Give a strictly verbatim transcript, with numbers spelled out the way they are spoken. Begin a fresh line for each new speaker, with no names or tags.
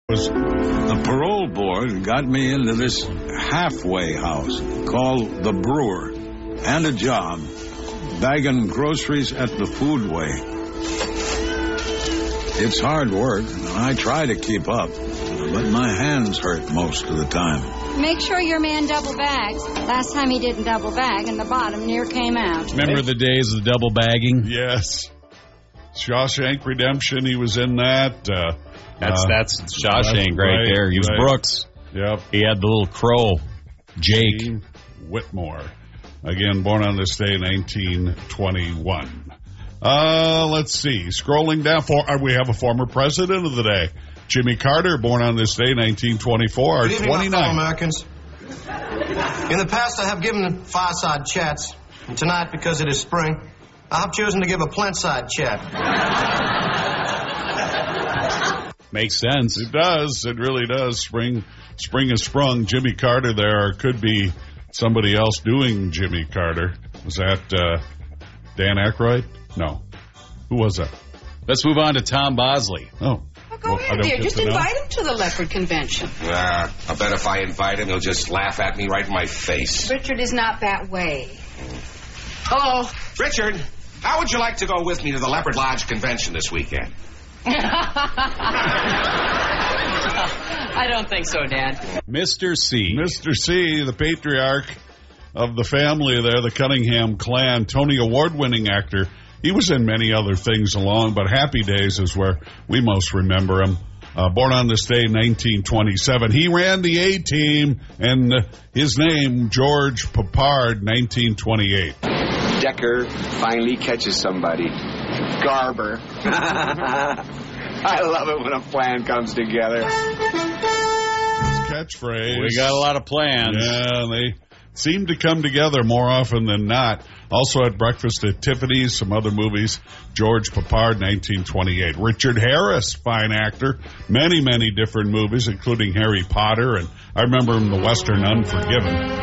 was the parole board got me into this halfway house called the Brewer and a job bagging groceries at the Foodway. It's hard work, and I try to keep up, but my hands hurt most of the time.
Make sure your man double bags. Last time he didn't double bag, and the bottom near came out.
Remember the days of the double bagging?
Yes. Shawshank Redemption, he was in that. Uh,
That's
uh,
that's Shawshank right, right there. He was
right.
Brooks.
Yep.
He had the little crow, Jake
Gene Whitmore. Again, born on this day, nineteen twenty-one. Uh, let's see. Scrolling down, for uh, we have a former president of the day, Jimmy Carter, born on this day, nineteen twenty-four.
Good evening,
twenty-nine.
my fellow Americans. In the past, I have given fireside chats, and tonight, because it is spring, I have chosen to give a plant-side chat.
Makes sense.
It does. It really does. Spring, spring has sprung. Jimmy Carter there, or could be somebody else doing Jimmy Carter. Was that uh, Dan Aykroyd? No. Who was that?
Let's move on to Tom Bosley.
Oh.
Well, go
well,
ahead, dear. Just invite him to the Leopard Convention.
Nah, I bet if I invite him, he'll just laugh at me right in my face.
Richard is not that way. Hello.
Richard, how would you like to go with me to the Leopard Lodge Convention this weekend?
I don't think so, Dad.
Mister C.
Mister C, the patriarch of the family there, the Cunningham clan, Tony Award-winning actor. He was in many other things along, but Happy Days is where we most remember him. Uh, born on this day, nineteen twenty-seven. He ran the A-Team, and uh, his name, George Peppard, nineteen twenty-eight.
Decker finally catches somebody. Garber. I love it when a plan comes together.
His catchphrase.
We got a lot of plans.
Yeah, they seem to come together more often than not. Also at Breakfast at Tiffany's, some other movies. George Peppard, nineteen twenty-eight. Richard Harris, fine actor. Many, many different movies, including Harry Potter, and I remember him in the Western Unforgiven.